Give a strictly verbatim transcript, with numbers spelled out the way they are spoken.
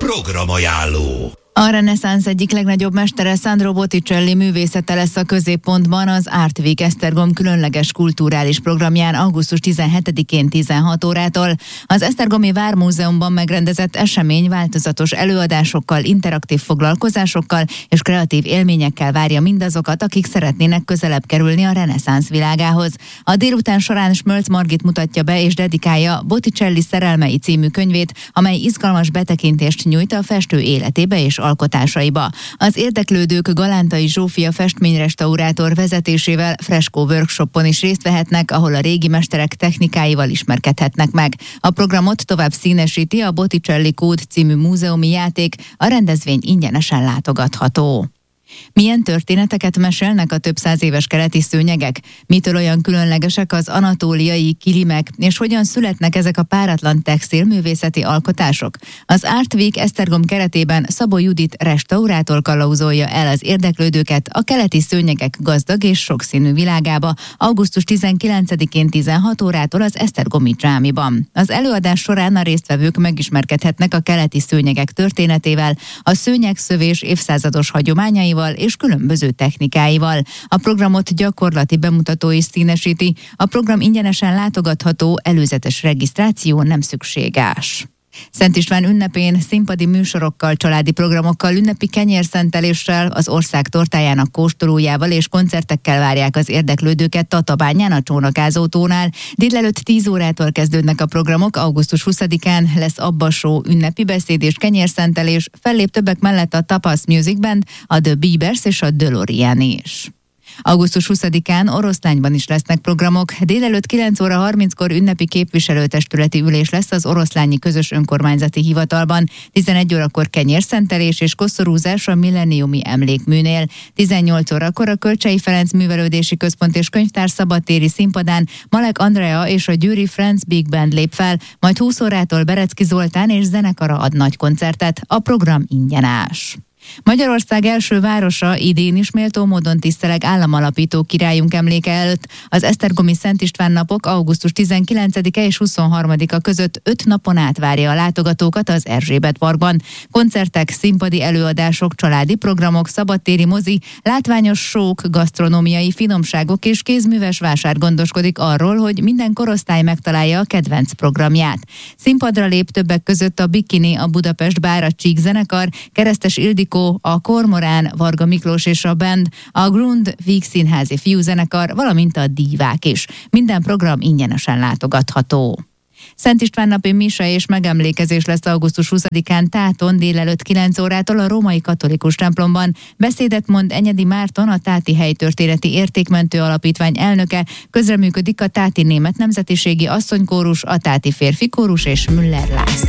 Programajánló. A reneszánsz egyik legnagyobb mestere, Sandro Botticelli művészete lesz a középpontban az Art Week Esztergom különleges kulturális programján augusztus tizenhetedikén tizenhat órától. Az Esztergomi Vármúzeumban megrendezett esemény változatos előadásokkal, interaktív foglalkozásokkal és kreatív élményekkel várja mindazokat, akik szeretnének közelebb kerülni a reneszánsz világához. A délután során Smölc Margit mutatja be és dedikálja Botticelli Szerelmei című könyvét, amely izgalmas betekintést nyújt a festő életébe és alkotásaiba. Az érdeklődők Galántai Zsófia festményrestaurátor vezetésével freskó workshopon is részt vehetnek, ahol a régi mesterek technikáival ismerkedhetnek meg. A programot tovább színesíti a Botticelli Kód című múzeumi játék, a rendezvény ingyenesen látogatható. Milyen történeteket mesélnek a több száz éves keleti szőnyegek? Mitől olyan különlegesek az anatóliai kilimek, és hogyan születnek ezek a páratlan textilművészeti alkotások? Az Art Week Esztergom keretében Szabó Judit restaurátor kalauzolja el az érdeklődőket a keleti szőnyegek gazdag és sokszínű világába augusztus tizenkilencedikén tizenhat órától az Esztergomi Dzsámiban. Az előadás során a résztvevők megismerkedhetnek a keleti szőnyegek történetével, a szőnyegszövés évszázados hagyományaival és különböző technikáival. A programot gyakorlati bemutató is színesíti. A program ingyenesen látogatható, előzetes regisztráció nem szükséges. Szent István ünnepén színpadi műsorokkal, családi programokkal, ünnepi kenyérszenteléssel, az ország tortájának kóstolójával és koncertekkel várják az érdeklődőket Tatabányán a Csónakázótónál. Délelőtt tíz órától kezdődnek a programok, augusztus huszadikán lesz Abba Show, ünnepi beszéd és kenyérszentelés, fellép többek mellett a Tapas Music Band, a The Beavers és a DeLorean is. augusztus huszadikán Oroszlányban is lesznek programok. Délelőtt kilenc óra harminckor ünnepi képviselőtestületi ülés lesz az Oroszlányi Közös Önkormányzati Hivatalban. tizenegy órakor kenyérszentelés és koszorúzás a Millenniumi Emlékműnél. tizennyolc órakor a Kölcsei Ferenc Művelődési Központ és Könyvtár szabadtéri színpadán Malek Andrea és a Győri Friends Big Band lép fel, majd húsz órától Berecki Zoltán és zenekara ad nagy koncertet. A program ingyenes. Magyarország első városa idén is méltó módon tiszteleg államalapító királyunk emléke előtt. Az esztergomi Szent István napok augusztus tizenkilencedike és huszonharmadika között öt napon át várja a látogatókat az Erzsébet Parkban. Koncertek, színpadi előadások, családi programok, szabadtéri mozi, látványos sók, gasztronómiai finomságok és kézműves vásár gondoskodik arról, hogy minden korosztály megtalálja a kedvenc programját. Színpadra lép többek között a Bikini, a Budapest Bár, a Csík zenekar, Keresztes Ildikó, a Kormorán, Varga Miklós és a Band, a Grund Víg Színházi Fiúzenekar, valamint a Dívák is. Minden program ingyenesen látogatható. Szent István napi mise és megemlékezés lesz augusztus huszadikán Táton délelőtt kilenc órától a Római Katolikus templomban. Beszédet mond Enyedi Márton, a Táti Helytörténeti Értékmentő Alapítvány elnöke, közreműködik a Táti Német Nemzetiségi Asszonykórus, a Táti Férfikórus és Müller László.